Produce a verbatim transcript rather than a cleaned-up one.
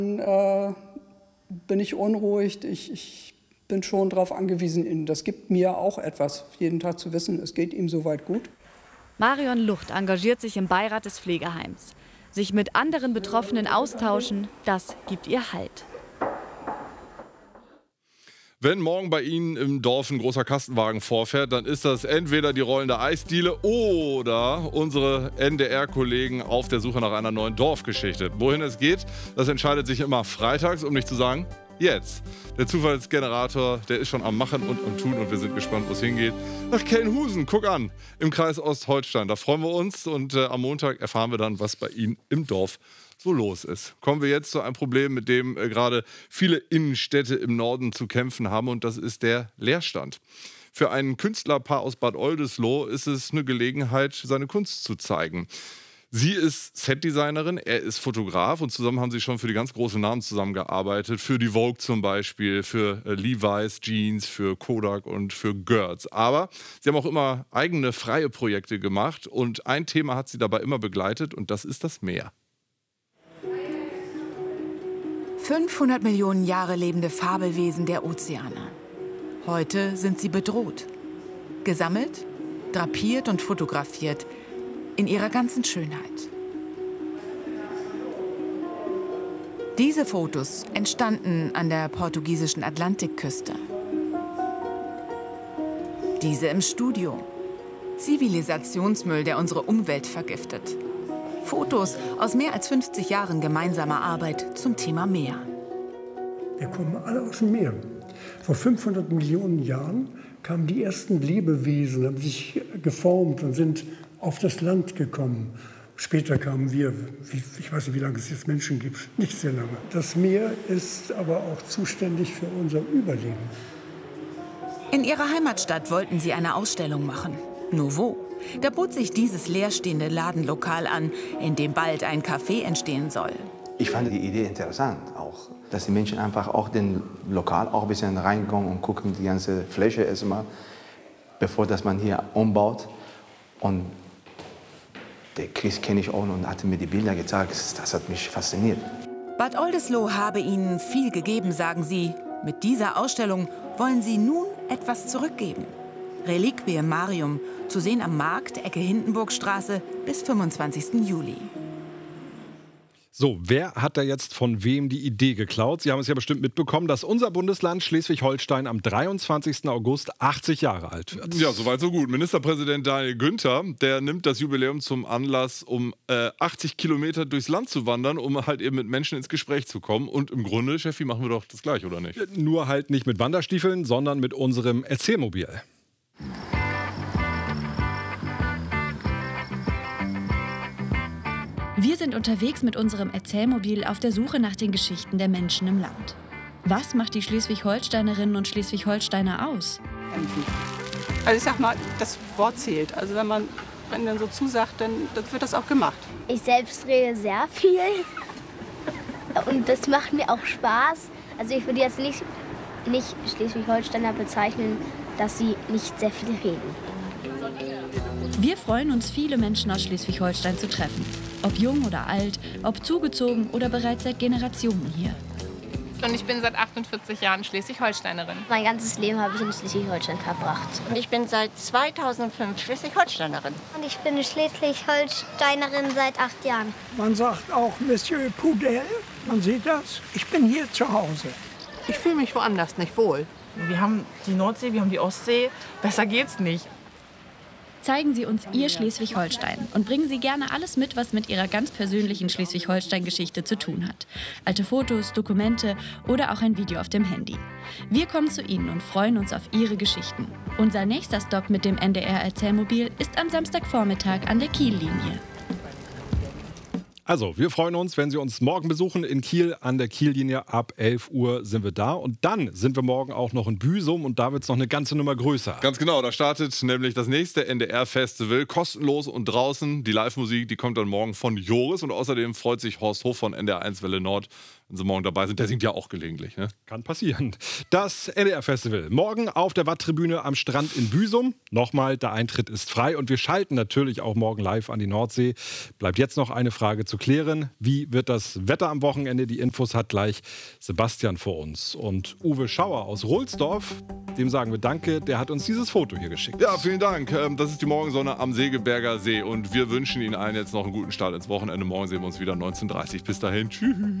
Dann äh, bin ich unruhig. Ich, ich bin schon darauf angewiesen. Das gibt mir auch etwas, jeden Tag zu wissen, es geht ihm soweit gut. Marion Lucht engagiert sich im Beirat des Pflegeheims. Sich mit anderen Betroffenen austauschen, das gibt ihr Halt. Wenn morgen bei Ihnen im Dorf ein großer Kastenwagen vorfährt, dann ist das entweder die rollende Eisdiele oder unsere N D R-Kollegen auf der Suche nach einer neuen Dorfgeschichte. Wohin es geht, das entscheidet sich immer freitags, um nicht zu sagen jetzt. Der Zufallsgenerator, der ist schon am Machen und am Tun und wir sind gespannt, wo es hingeht. Nach Kelnhusen, guck an, im Kreis Ostholstein. Da freuen wir uns und äh, am Montag erfahren wir dann, was bei Ihnen im Dorf so los ist. Kommen wir jetzt zu einem Problem, mit dem äh, gerade viele Innenstädte im Norden zu kämpfen haben, und das ist der Leerstand. Für ein Künstlerpaar aus Bad Oldesloe ist es eine Gelegenheit, seine Kunst zu zeigen. Sie ist Setdesignerin, er ist Fotograf und zusammen haben sie schon für die ganz großen Namen zusammengearbeitet. Für die Vogue zum Beispiel, für äh, Levi's Jeans, für Kodak und für Gertz. Aber sie haben auch immer eigene freie Projekte gemacht und ein Thema hat sie dabei immer begleitet und das ist das Meer. fünfhundert Millionen Jahre lebende Fabelwesen der Ozeane. Heute sind sie bedroht. Gesammelt, drapiert und fotografiert in ihrer ganzen Schönheit. Diese Fotos entstanden an der portugiesischen Atlantikküste. Diese im Studio. Zivilisationsmüll, der unsere Umwelt vergiftet. Fotos aus mehr als fünfzig Jahren gemeinsamer Arbeit zum Thema Meer. Wir kommen alle aus dem Meer. Vor fünfhundert Millionen Jahren kamen die ersten Lebewesen, haben sich geformt und sind auf das Land gekommen. Später kamen wir, ich weiß nicht, wie lange es jetzt Menschen gibt, nicht sehr lange. Das Meer ist aber auch zuständig für unser Überleben. In ihrer Heimatstadt wollten sie eine Ausstellung machen. Nur wo? Da bot sich dieses leerstehende Ladenlokal an, in dem bald ein Café entstehen soll. Ich fand die Idee interessant, auch, dass die Menschen einfach auch den Lokal auch ein bisschen reinkommen und gucken die ganze Fläche erstmal, bevor dass man hier umbaut. Und der Chris kenne ich auch und hatte mir die Bilder gezeigt. Das hat mich fasziniert. Bad Oldesloe habe ihnen viel gegeben, sagen sie. Mit dieser Ausstellung wollen sie nun etwas zurückgeben. Reliquie Marium, zu sehen am Markt, Ecke Hindenburgstraße, bis fünfundzwanzigsten Juli. So, wer hat da jetzt von wem die Idee geklaut? Sie haben es ja bestimmt mitbekommen, dass unser Bundesland Schleswig-Holstein am dreiundzwanzigsten August achtzig Jahre alt wird. Ja, soweit so gut. Ministerpräsident Daniel Günther, der nimmt das Jubiläum zum Anlass, um äh, achtzig Kilometer durchs Land zu wandern, um halt eben mit Menschen ins Gespräch zu kommen. Und im Grunde, Cheffi, machen wir doch das gleich, oder nicht? Nur halt nicht mit Wanderstiefeln, sondern mit unserem Erzählmobil. Wir sind unterwegs mit unserem Erzählmobil auf der Suche nach den Geschichten der Menschen im Land. Was macht die Schleswig-Holsteinerinnen und Schleswig-Holsteiner aus? Also ich sag mal, das Wort zählt. Also wenn man wenn dann so zusagt, dann, dann wird das auch gemacht. Ich selbst rede sehr viel und das macht mir auch Spaß. Also ich würde jetzt nicht, nicht Schleswig-Holsteiner bezeichnen, dass sie nicht sehr viel reden. Wir freuen uns, viele Menschen aus Schleswig-Holstein zu treffen. Ob jung oder alt, ob zugezogen oder bereits seit Generationen hier. Und ich bin seit achtundvierzig Jahren Schleswig-Holsteinerin. Mein ganzes Leben habe ich in Schleswig-Holstein verbracht. Und ich bin seit zweitausendfünf Schleswig-Holsteinerin. Und ich bin Schleswig-Holsteinerin seit acht Jahren. Man sagt auch Monsieur Pudel, man sieht das. Ich bin hier zu Hause. Ich fühle mich woanders nicht wohl. Wir haben die Nordsee, wir haben die Ostsee. Besser geht's nicht. Zeigen Sie uns Ihr Schleswig-Holstein und bringen Sie gerne alles mit, was mit Ihrer ganz persönlichen Schleswig-Holstein-Geschichte zu tun hat. Alte Fotos, Dokumente oder auch ein Video auf dem Handy. Wir kommen zu Ihnen und freuen uns auf Ihre Geschichten. Unser nächster Stopp mit dem N D R-Erzählmobil ist am Samstagvormittag an der Kiellinie. Also, wir freuen uns, wenn Sie uns morgen besuchen in Kiel an der Kiellinie. Ab elf Uhr sind wir da. Und dann sind wir morgen auch noch in Büsum und da wird es noch eine ganze Nummer größer. Ganz genau, da startet nämlich das nächste N D R-Festival. Kostenlos und draußen. Die Live-Musik, die kommt dann morgen von Joris. Und außerdem freut sich Horst Hof von N D R eins Welle Nord, wenn Sie morgen dabei sind. Der singt ja auch gelegentlich. Ne? Kann passieren. Das N D R-Festival. Morgen auf der Watttribüne am Strand in Büsum. Nochmal, der Eintritt ist frei und wir schalten natürlich auch morgen live an die Nordsee. Bleibt jetzt noch eine Frage zu klären. Wie wird das Wetter am Wochenende? Die Infos hat gleich Sebastian vor uns. Und Uwe Schauer aus Rohlsdorf, dem sagen wir Danke, der hat uns dieses Foto hier geschickt. Ja, vielen Dank. Das ist die Morgensonne am Segeberger See und wir wünschen Ihnen allen jetzt noch einen guten Start ins Wochenende. Morgen sehen wir uns wieder neunzehn Uhr dreißig. Bis dahin, tschüss.